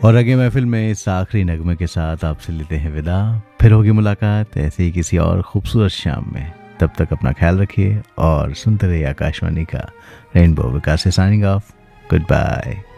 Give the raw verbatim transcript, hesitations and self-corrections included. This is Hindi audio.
और आगे महफिल में इस आखिरी नगमे के साथ आपसे लेते हैं विदा। फिर होगी मुलाकात ऐसे ही किसी और खूबसूरत शाम में। तब तक अपना ख्याल रखिए और सुनते रहिए आकाशवाणी का रेनबो। विकास साइनिंग ऑफ। Good bye.